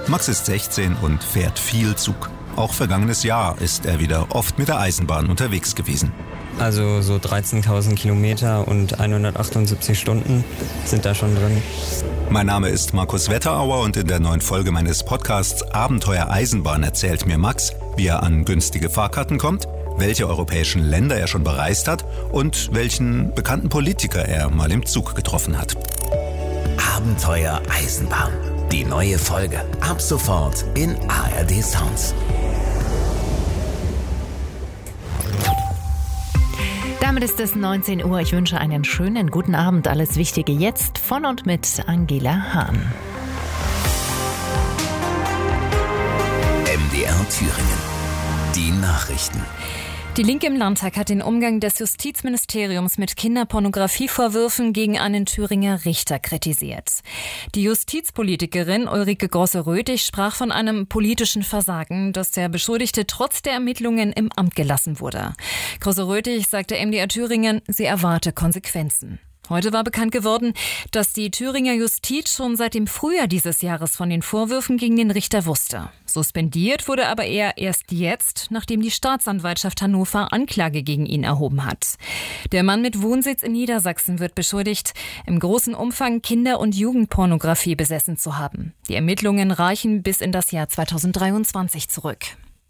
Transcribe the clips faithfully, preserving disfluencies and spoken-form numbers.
Max ist sechzehn und fährt viel Zug. Auch vergangenes Jahr ist er wieder oft mit der Eisenbahn unterwegs gewesen. Also so dreizehntausend Kilometer und hundertachtundsiebzig Stunden sind da schon drin. Mein Name ist Markus Wetterauer und in der neuen Folge meines Podcasts Abenteuer Eisenbahn erzählt mir Max, wie er an günstige Fahrkarten kommt, welche europäischen Länder er schon bereist hat und welchen bekannten Politiker er mal im Zug getroffen hat. Abenteuer Eisenbahn. Die neue Folge ab sofort in A R D Sounds. Damit ist es neunzehn Uhr. Ich wünsche einen schönen guten Abend. Alles Wichtige jetzt von und mit Angela Hahn. M D R Thüringen. Die Nachrichten. Die Linke im Landtag hat den Umgang des Justizministeriums mit Kinderpornografievorwürfen gegen einen Thüringer Richter kritisiert. Die Justizpolitikerin Ulrike Grosse-Röthig sprach von einem politischen Versagen, dass der Beschuldigte trotz der Ermittlungen im Amt gelassen wurde. Grosse-Röthig sagte M D R Thüringen, sie erwarte Konsequenzen. Heute war bekannt geworden, dass die Thüringer Justiz schon seit dem Frühjahr dieses Jahres von den Vorwürfen gegen den Richter wusste. Suspendiert wurde aber er erst jetzt, nachdem die Staatsanwaltschaft Hannover Anklage gegen ihn erhoben hat. Der Mann mit Wohnsitz in Niedersachsen wird beschuldigt, im großen Umfang Kinder- und Jugendpornografie besessen zu haben. Die Ermittlungen reichen bis in das Jahr zweitausenddreiundzwanzig zurück.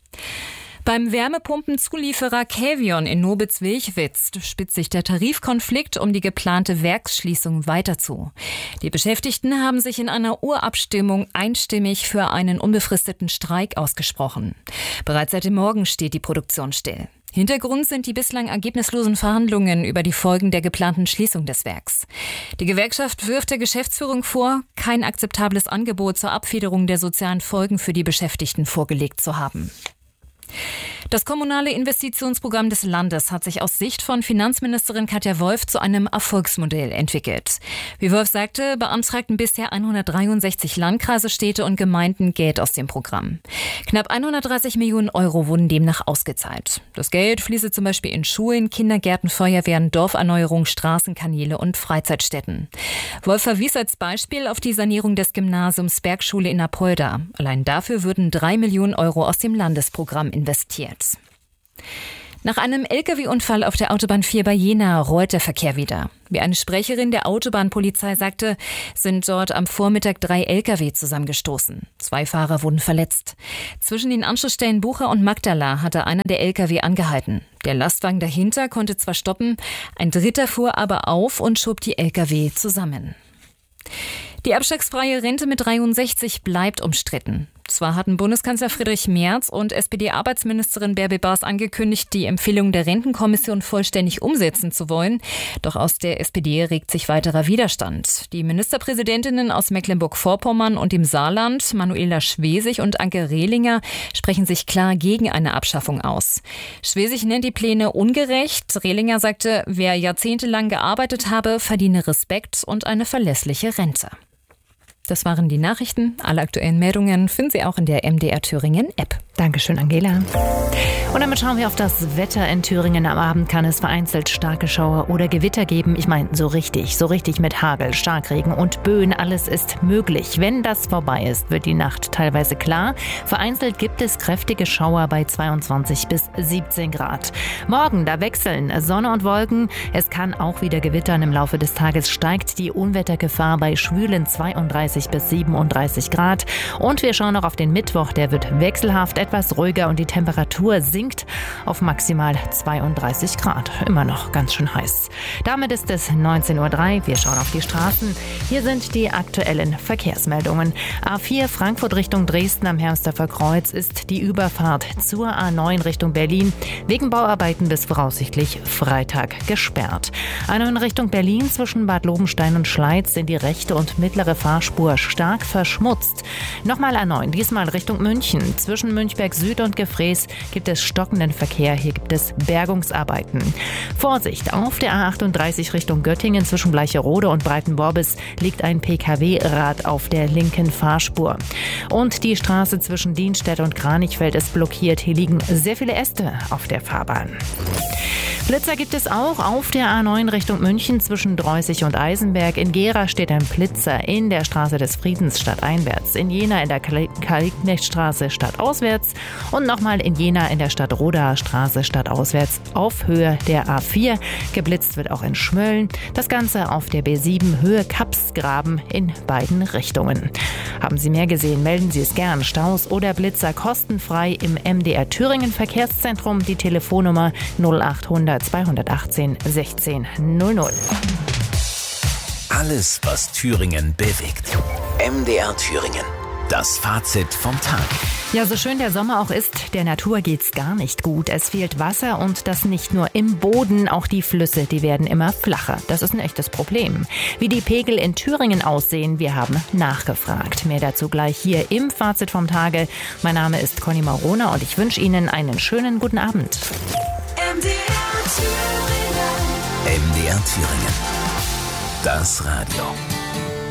Beim Wärmepumpenzulieferer Cavion in Nobitz-Wilchwitz spitzt sich der Tarifkonflikt um die geplante Werksschließung weiter zu. Die Beschäftigten haben sich in einer Urabstimmung einstimmig für einen unbefristeten Streik ausgesprochen. Bereits seit dem Morgen steht die Produktion still. Hintergrund sind die bislang ergebnislosen Verhandlungen über die Folgen der geplanten Schließung des Werks. Die Gewerkschaft wirft der Geschäftsführung vor, kein akzeptables Angebot zur Abfederung der sozialen Folgen für die Beschäftigten vorgelegt zu haben. Das kommunale Investitionsprogramm des Landes hat sich aus Sicht von Finanzministerin Katja Wolf zu einem Erfolgsmodell entwickelt. Wie Wolf sagte, beantragten bisher hundertdreiundsechzig Landkreise, Städte und Gemeinden Geld aus dem Programm. Knapp hundertdreißig Millionen Euro wurden demnach ausgezahlt. Das Geld fließe zum Beispiel in Schulen, Kindergärten, Feuerwehren, Dorferneuerung, Straßenkanäle und Freizeitstätten. Wolf verwies als Beispiel auf die Sanierung des Gymnasiums Bergschule in Apolda. Allein dafür würden drei Millionen Euro aus dem Landesprogramm investiert. Nach einem L K W-Unfall auf der Autobahn vier bei Jena rollt der Verkehr wieder. Wie eine Sprecherin der Autobahnpolizei sagte, sind dort am Vormittag drei L K W zusammengestoßen. Zwei Fahrer wurden verletzt. Zwischen den Anschlussstellen Bucha und Magdala hatte einer der L K W angehalten. Der Lastwagen dahinter konnte zwar stoppen, ein dritter fuhr aber auf und schob die L K W zusammen. Die abschlagsfreie Rente mit dreiundsechzig bleibt umstritten. Zwar hatten Bundeskanzler Friedrich Merz und S P D-Arbeitsministerin Bärbel Baas angekündigt, die Empfehlung der Rentenkommission vollständig umsetzen zu wollen. Doch aus der S P D regt sich weiterer Widerstand. Die Ministerpräsidentinnen aus Mecklenburg-Vorpommern und dem Saarland, Manuela Schwesig und Anke Rehlinger, sprechen sich klar gegen eine Abschaffung aus. Schwesig nennt die Pläne ungerecht. Rehlinger sagte, wer jahrzehntelang gearbeitet habe, verdiene Respekt und eine verlässliche Rente. Das waren die Nachrichten. Alle aktuellen Meldungen finden Sie auch in der M D R Thüringen App. Dankeschön, Angela. Und damit schauen wir auf das Wetter in Thüringen. Am Abend kann es vereinzelt starke Schauer oder Gewitter geben. Ich meine, so richtig, so richtig mit Hagel, Starkregen und Böen. Alles ist möglich. Wenn das vorbei ist, wird die Nacht teilweise klar. Vereinzelt gibt es kräftige Schauer bei zweiundzwanzig bis siebzehn Grad. Morgen, da wechseln Sonne und Wolken. Es kann auch wieder gewittern. Im Laufe des Tages steigt die Unwettergefahr bei schwülen zweiunddreißig bis siebenunddreißig Grad. Und wir schauen noch auf den Mittwoch. Der wird wechselhaft etwas ruhiger und die Temperatur sinkt auf maximal zweiunddreißig Grad. Immer noch ganz schön heiß. Damit ist es neunzehn Uhr drei. Wir schauen auf die Straßen. Hier sind die aktuellen Verkehrsmeldungen. A vier Frankfurt Richtung Dresden am Hermsdorfer Kreuz ist die Überfahrt zur A neun Richtung Berlin wegen Bauarbeiten bis voraussichtlich Freitag gesperrt. A neun Richtung Berlin zwischen Bad Lobenstein und Schleiz sind die rechte und mittlere Fahrspur stark verschmutzt. Nochmal A neun, diesmal Richtung München. Zwischen München Lichtenberg Süd und Gefrees gibt es stockenden Verkehr. Hier gibt es Bergungsarbeiten. Vorsicht, auf der A achtunddreißig Richtung Göttingen zwischen Bleicherode und Breitenborbis liegt ein P K W-Rad auf der linken Fahrspur. Und die Straße zwischen Dienstedt und Kranichfeld ist blockiert. Hier liegen sehr viele Äste auf der Fahrbahn. Blitzer gibt es auch auf der A neun Richtung München zwischen Dreußig und Eisenberg. In Gera steht ein Blitzer in der Straße des Friedens stadteinwärts. In Jena in der Karl-Liebknecht-Straße stadtauswärts und nochmal in Jena in der Stadt-Rodaer Straße stadtauswärts auf Höhe der A vier. Geblitzt wird auch in Schmölln. Das Ganze auf der B sieben Höhe Kapsgraben in beiden Richtungen. Haben Sie mehr gesehen, melden Sie es gern. Staus oder Blitzer kostenfrei im M D R Thüringen Verkehrszentrum. Die Telefonnummer null achthundert zweihundertachtzehn sechzehn null null. Alles, was Thüringen bewegt. M D R Thüringen. Das Fazit vom Tag. Ja, so schön der Sommer auch ist, der Natur geht's gar nicht gut. Es fehlt Wasser und das nicht nur im Boden, auch die Flüsse, die werden immer flacher. Das ist ein echtes Problem. Wie die Pegel in Thüringen aussehen, wir haben nachgefragt. Mehr dazu gleich hier im Fazit vom Tage. Mein Name ist Conny Maurona und ich wünsche Ihnen einen schönen guten Abend. M D R Thüringen. M D R Thüringen. Das Radio.